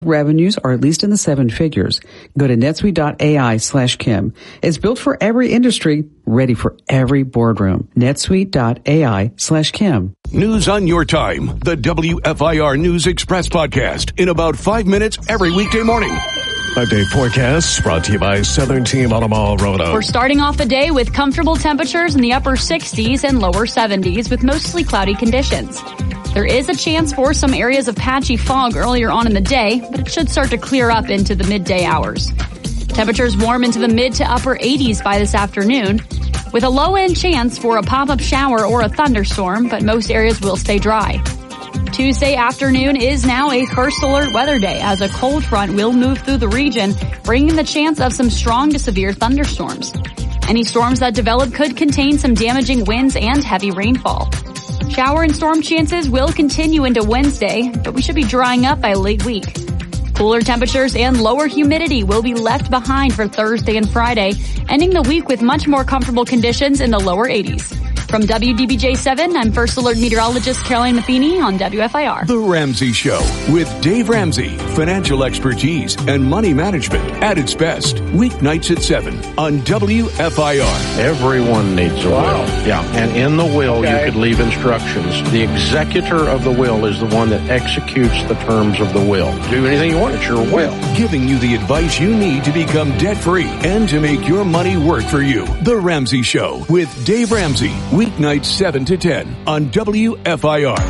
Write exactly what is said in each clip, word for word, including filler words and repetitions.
Revenues are at least in the seven figures. Go to netsuite.ai slash Kim. It's built for every industry, ready for every boardroom. netsuite.ai slash Kim. News on your time. The W F I R News Express podcast in about five minutes every weekday morning. Five-day forecast brought to you by Southern Team Automall Roto. We're starting off the day with comfortable temperatures in the upper sixties and lower seventies with mostly cloudy conditions. There is a chance for some areas of patchy fog earlier on in the day, but it should start to clear up into the midday hours. Temperatures warm into the mid to upper eighties by this afternoon, with a low-end chance for a pop-up shower or a thunderstorm, but most areas will stay dry. Tuesday afternoon is now a first alert weather day as a cold front will move through the region, bringing the chance of some strong to severe thunderstorms. Any storms that develop could contain some damaging winds and heavy rainfall. Shower and storm chances will continue into Wednesday, but we should be drying up by late week. Cooler temperatures and lower humidity will be left behind for Thursday and Friday, ending the week with much more comfortable conditions in the lower eighties. From W D B J seven, I'm First Alert Meteorologist Caroline Matheny on W F I R. The Ramsey Show with Dave Ramsey. Financial expertise and money management at its best. Weeknights at seven on W F I R. Everyone needs a wow. will. Yeah, and in the will okay. you could leave instructions. The executor of the will is the one that executes the terms of the will. Do anything you want, it's your will. Giving you the advice you need to become debt-free and to make your money work for you. The Ramsey Show with Dave Ramsey. Weeknights seven to ten on W F I R.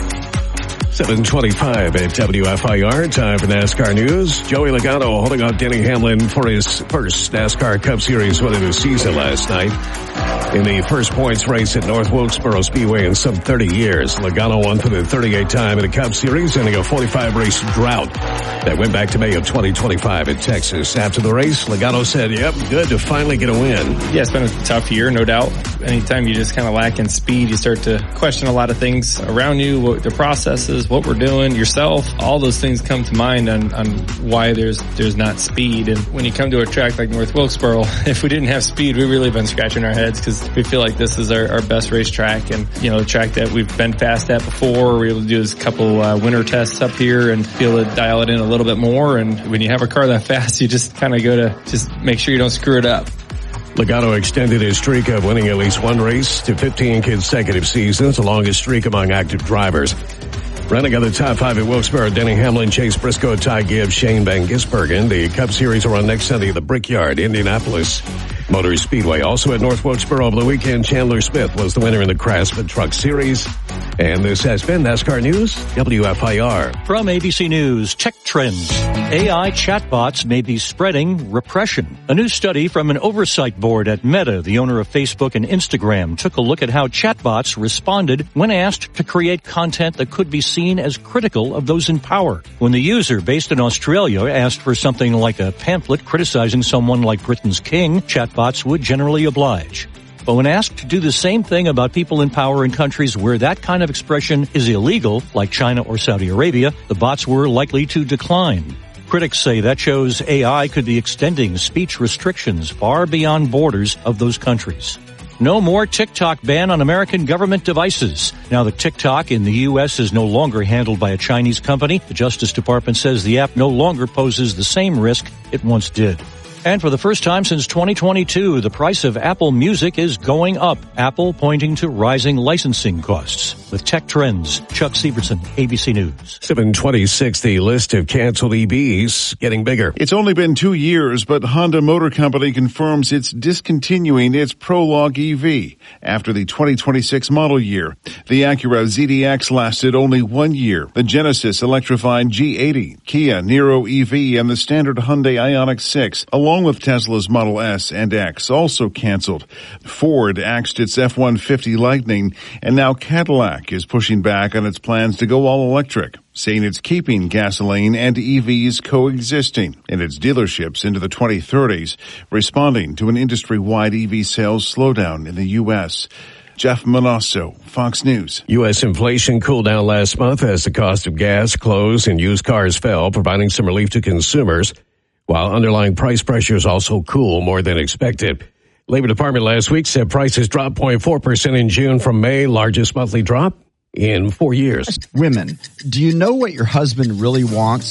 seven twenty-five at W F I R. Time for NASCAR news. Joey Logano holding out Denny Hamlin for his first NASCAR Cup Series win of the season last night. In the first points race at North Wilkesboro Speedway in some thirty years, Logano won for the thirty-eighth time in the Cup Series, ending a forty-five race drought that went back to May of twenty twenty-five in Texas. After the race, Logano said, yep, good to finally get a win. Yeah, it's been a tough year, no doubt. Anytime you just kind of lack in speed, you start to question a lot of things around you, what the processes, what we're doing, yourself. All those things come to mind on, on why there's there's not speed. And when you come to a track like North Wilkesboro, if we didn't have speed, we've really been scratching our heads because we feel like this is our, our best racetrack. And, you know, a track that we've been fast at before. We're able to do a couple uh, winter tests up here and be able to dial it in a little bit more. And when you have a car that fast, you just kind of go to just make sure you don't screw it up. Logano extended his streak of winning at least one race to fifteen consecutive seasons, the longest streak among active drivers. Running on the top five at Wilkesboro, Denny Hamlin, Chase Briscoe, Ty Gibbs, Shane Van Gisbergen. The Cup Series will run next Sunday at the Brickyard, Indianapolis Motor Speedway. Also at North Wilkesboro over the weekend, Chandler Smith was the winner in the Craftsman Truck Series. And this has been NASCAR News, W F I R. From A B C News, Tech Trends. A I chatbots may be spreading repression. A new study from an oversight board at Meta, the owner of Facebook and Instagram, took a look at how chatbots responded when asked to create content that could be seen as critical of those in power. When the user, based in Australia, asked for something like a pamphlet criticizing someone like Britain's king, chatbots would generally oblige. But when asked to do the same thing about people in power in countries where that kind of expression is illegal, like China or Saudi Arabia, the bots were likely to decline. Critics say that shows A I could be extending speech restrictions far beyond borders of those countries. No more TikTok ban on American government devices. Now that TikTok in the U S is no longer handled by a Chinese company, the Justice Department says the app no longer poses the same risk it once did. And for the first time since twenty twenty-two, the price of Apple Music is going up. Apple pointing to rising licensing costs. With Tech Trends, Chuck Sievertson, A B C News. seven twenty-six, the list of canceled E Vs getting bigger. It's only been two years, but Honda Motor Company confirms it's discontinuing its Prologue E V after the twenty twenty-six model year. The Acura Z D X lasted only one year. The Genesis electrified G eighty, Kia Niro E V, and the standard Hyundai Ioniq six, along with Tesla's Model S and X, also canceled. Ford axed its F one fifty Lightning, and now Cadillac is pushing back on its plans to go all electric, saying it's keeping gasoline and E Vs coexisting in its dealerships into the twenty thirties, responding to an industry-wide E V sales slowdown in the U S. Jeff Manasso, Fox News. U S inflation cooled down last month as the cost of gas, clothes, and used cars fell, providing some relief to consumers, while underlying price pressures also cool more than expected. Labor Department last week said prices dropped zero point four percent in June from May, largest monthly drop in four years. Women, do you know what your husband really wants?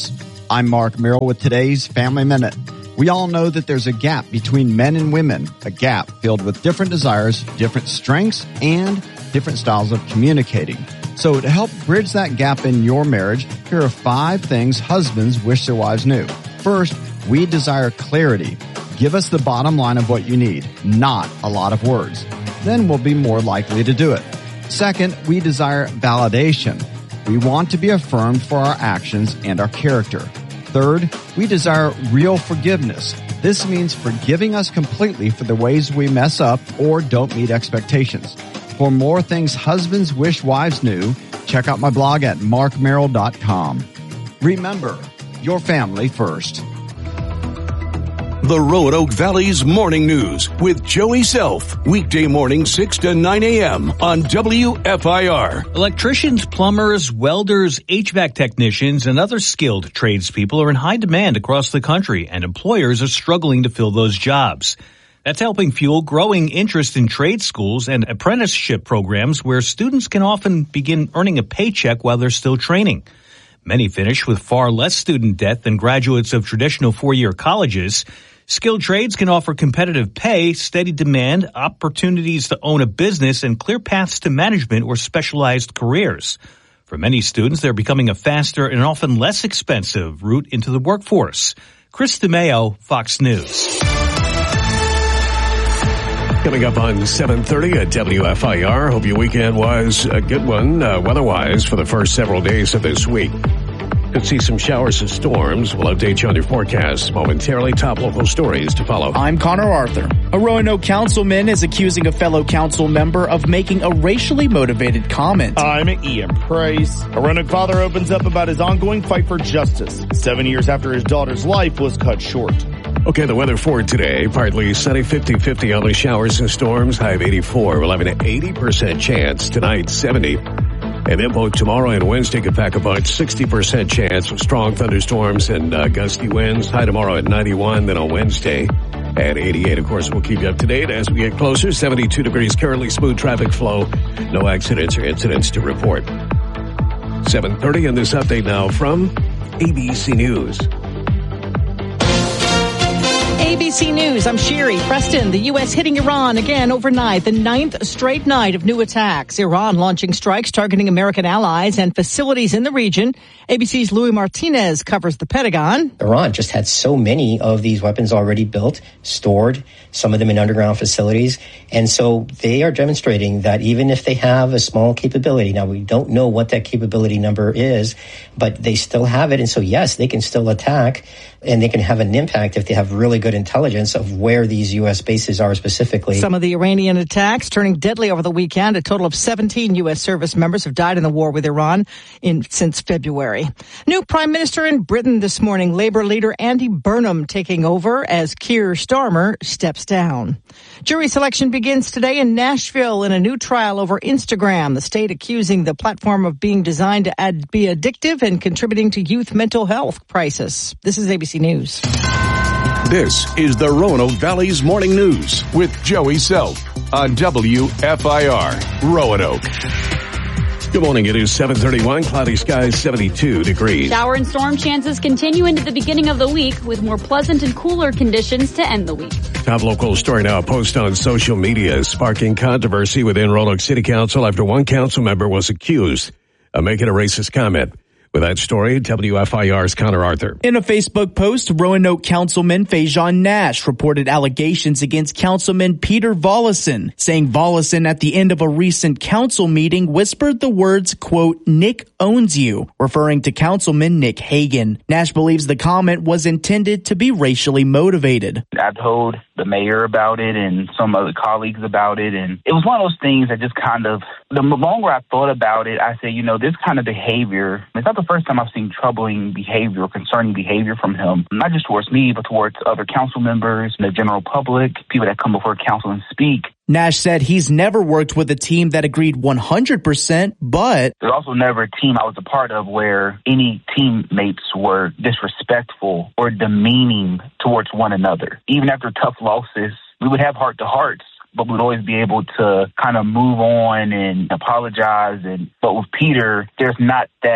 I'm Mark Merrill with today's Family Minute. We all know that there's a gap between men and women, a gap filled with different desires, different strengths, and different styles of communicating. So to help bridge that gap in your marriage, here are five things husbands wish their wives knew. First, we desire clarity. Give us the bottom line of what you need, not a lot of words. Then we'll be more likely to do it. Second, we desire validation. We want to be affirmed for our actions and our character. Third, we desire real forgiveness. This means forgiving us completely for the ways we mess up or don't meet expectations. For more things husbands wish wives knew, check out my blog at mark merrill dot com. Remember, your family first. The Roanoke Valley's Morning News with Joey Self. Weekday morning six to nine a.m. on W F I R. Electricians, plumbers, welders, H V A C technicians, and other skilled tradespeople are in high demand across the country, and employers are struggling to fill those jobs. That's helping fuel growing interest in trade schools and apprenticeship programs where students can often begin earning a paycheck while they're still training. Many finish with far less student debt than graduates of traditional four-year colleges. Skilled trades can offer competitive pay, steady demand, opportunities to own a business, and clear paths to management or specialized careers. For many students, they're becoming a faster and often less expensive route into the workforce. Chris DeMeo, Fox News. Coming up on seven thirty at W F I R. Hope your weekend was a good one, uh, weather-wise, for the first several days of this week. Could see some showers and storms. We'll update you on your forecasts momentarily. Top local stories to follow. I'm Connor Arthur. A Roanoke councilman is accusing a fellow council member of making a racially motivated comment. I'm Ian Price. A Roanoke father opens up about his ongoing fight for justice, seven years after his daughter's life was cut short. Okay, the weather for today, partly sunny, fifty-fifty on the showers and storms, high of eighty-four. We'll have an eighty percent chance. Tonight, seventy. And then both tomorrow and Wednesday could pack a bunch, sixty percent chance of strong thunderstorms and uh, gusty winds. High tomorrow at ninety-one, then on Wednesday at eighty-eight. Of course, we'll keep you up to date as we get closer. seventy-two degrees, currently smooth traffic flow. No accidents or incidents to report. seven thirty, and this update now from A B C News. A B C News, I'm Sherry Preston. The U S hitting Iran again overnight, the ninth straight night of new attacks. Iran launching strikes targeting American allies and facilities in the region. A B C's Louis Martinez covers the Pentagon. Iran just had so many of these weapons already built, stored, some of them in underground facilities. And so they are demonstrating that even if they have a small capability, now we don't know what that capability number is, but they still have it. And so, yes, they can still attack, and they can have an impact if they have really good intelligence of where these U S bases are specifically. Some of the Iranian attacks turning deadly over the weekend. A total of seventeen U S service members have died in the war with Iran in, since February. New prime minister in Britain this morning, Labour leader Andy Burnham taking over as Keir Starmer steps down. Jury selection begins today in Nashville in a new trial over Instagram, the state accusing the platform of being designed to add, be addictive and contributing to youth mental health crisis. This is A B C News. This is the Roanoke Valley's Morning News with Joey Self on W F I R Roanoke. Good morning. It is seven thirty-one. Cloudy skies, seventy-two degrees. Shower and storm chances continue into the beginning of the week with more pleasant and cooler conditions to end the week. Top local story now. Post on social media sparking controversy within Roanoke City Council after one council member was accused of making a racist comment. With that story, W F I R's Connor Arthur. In a Facebook post, Roanoke Councilman Fajon Nash reported allegations against Councilman Peter Volleson, saying Volleson at the end of a recent council meeting whispered the words, quote, "Nick owns you," referring to Councilman Nick Hagan. Nash believes the comment was intended to be racially motivated. I told the mayor about it and some other colleagues about it, and it was one of those things that just kind of, the longer I thought about it, I said, you know, this kind of behavior, it's not the first time I've seen troubling behavior or concerning behavior from him, not just towards me, but towards other council members, the general public, people that come before council and speak. Nash said he's never worked with a team that agreed one hundred percent, but there's also never a team I was a part of where any teammates were disrespectful or demeaning towards one another. Even after tough losses, we would have heart-to-hearts, but we'd always be able to kind of move on and apologize. And but with Peter, there's not that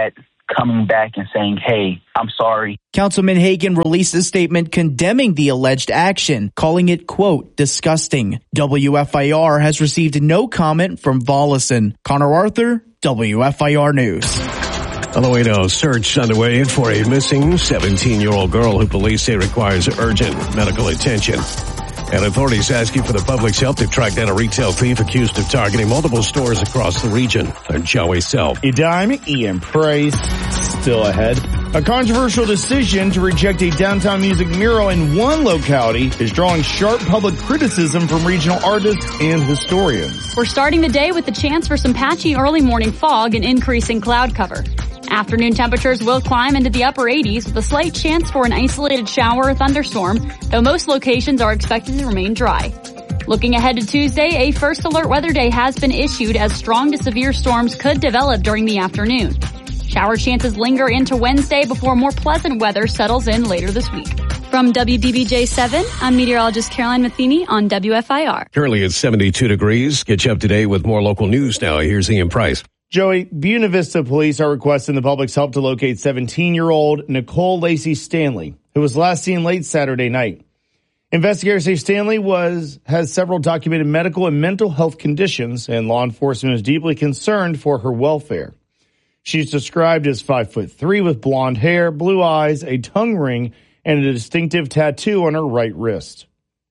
coming back and saying, hey, I'm sorry. Councilman Hagan released a statement condemning the alleged action, calling it, quote, disgusting. W F I R has received no comment from Volleson. Connor Arthur, W F I R News. On the way now, search underway for a missing seventeen-year-old girl who police say requires urgent medical attention. And authorities asking for the public's help to track down a retail thief accused of targeting multiple stores across the region. I'm Joey Self. A dime, Ian Price, still ahead. A controversial decision to reject a downtown music mural in one locality is drawing sharp public criticism from regional artists and historians. We're starting the day with the chance for some patchy early morning fog and increasing cloud cover. Afternoon temperatures will climb into the upper eighties with a slight chance for an isolated shower or thunderstorm, though most locations are expected to remain dry. Looking ahead to Tuesday, a first alert weather day has been issued as strong to severe storms could develop during the afternoon. Shower chances linger into Wednesday before more pleasant weather settles in later this week. From W D B J seven, I'm meteorologist Caroline Matheny on W F I R. Currently it's seventy-two degrees. Get you up to date with more local news now. Here's Ian Price. Joey, Buena Vista police are requesting the public's help to locate seventeen-year-old Nicole Lacey Stanley, who was last seen late Saturday night. Investigators say Stanley was has several documented medical and mental health conditions, and law enforcement is deeply concerned for her welfare. She's described as five foot three with blonde hair, blue eyes, a tongue ring, and a distinctive tattoo on her right wrist.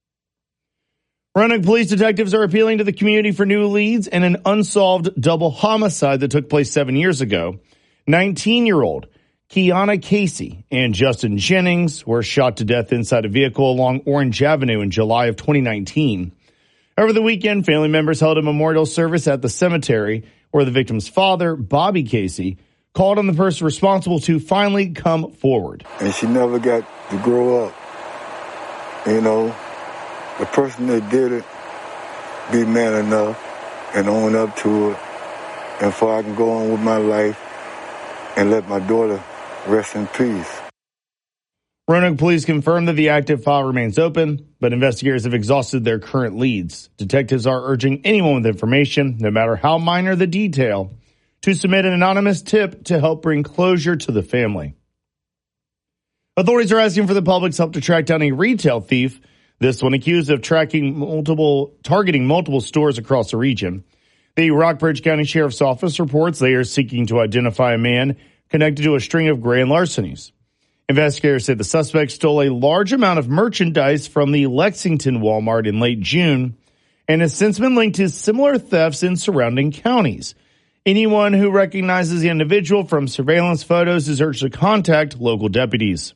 Roanoke police detectives are appealing to the community for new leads in an unsolved double homicide that took place seven years ago. nineteen-year-old Kiana Casey and Justin Jennings were shot to death inside a vehicle along Orange Avenue in July of twenty nineteen. Over the weekend, family members held a memorial service at the cemetery where the victim's father, Bobby Casey, called on the person responsible to finally come forward. And she never got to grow up, you know. The person that did it, be man enough and own up to it, and before I can go on with my life and let my daughter rest in peace. Roanoke police confirmed that the active file remains open, but investigators have exhausted their current leads. Detectives are urging anyone with information, no matter how minor the detail, to submit an anonymous tip to help bring closure to the family. Authorities are asking for the public's help to track down a retail thief, this one accused of tracking multiple, targeting multiple stores across the region. The Rockbridge County Sheriff's Office reports they are seeking to identify a man connected to a string of grand larcenies. Investigators said the suspect stole a large amount of merchandise from the Lexington Walmart in late June and has since been linked to similar thefts in surrounding counties. Anyone who recognizes the individual from surveillance photos is urged to contact local deputies.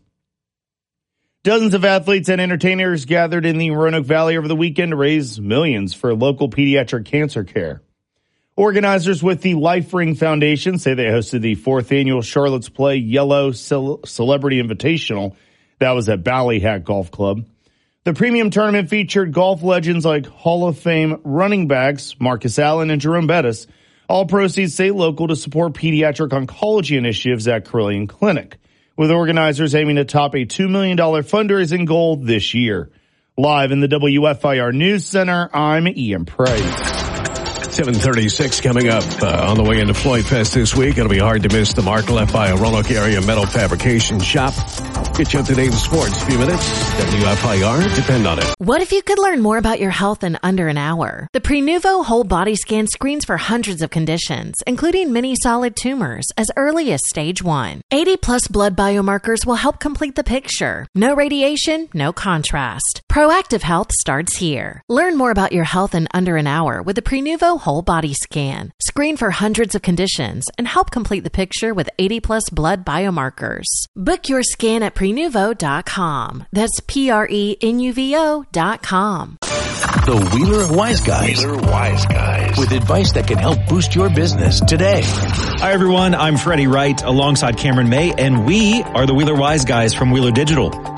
Dozens of athletes and entertainers gathered in the Roanoke Valley over the weekend to raise millions for local pediatric cancer care. Organizers with the Life Ring Foundation say they hosted the fourth annual Charlotte's Play Yellow Celebrity Invitational. That was at Ballyhack Golf Club. The premium tournament featured golf legends like Hall of Fame running backs Marcus Allen and Jerome Bettis. All proceeds stay local to support pediatric oncology initiatives at Carilion Clinic, with organizers aiming to top a two million dollars fundraising goal this year. Live in the W F I R News Center, I'm Ian Price. seven thirty-six coming up uh, on the way into Floyd Fest this week. It'll be hard to miss the mark left by a Roanoke area metal fabrication shop. Get you up to date in sports. A few minutes. W F I R. Depend on it. What if you could learn more about your health in under an hour? The Prenuvo Whole Body Scan screens for hundreds of conditions, including many solid tumors, as early as stage one. eighty plus blood biomarkers will help complete the picture. No radiation, no contrast. Proactive health starts here. Learn more about your health in under an hour with the Prenuvo Whole Body Scan. Screen for hundreds of conditions and help complete the picture with eighty plus blood biomarkers. Book your scan at prenuvo dot com. That's P R E N U V O dot com. The Wheeler Wise Guys. Wheeler Wise Guys. With advice that can help boost your business today. Hi, everyone. I'm Freddie Wright alongside Cameron May, and we are the Wheeler Wise Guys from Wheeler Digital.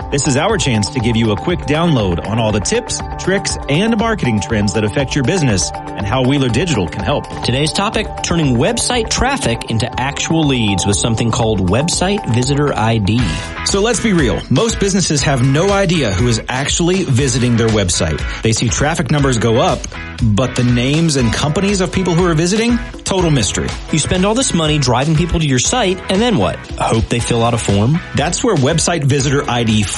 This is our chance to give you a quick download on all the tips, tricks, and marketing trends that affect your business and how Wheeler Digital can help. Today's topic, turning website traffic into actual leads with something called Website Visitor I D. So let's be real. Most businesses have no idea who is actually visiting their website. They see traffic numbers go up, but the names and companies of people who are visiting, total mystery. You spend all this money driving people to your site, and then what? Hope they fill out a form? That's where Website Visitor I D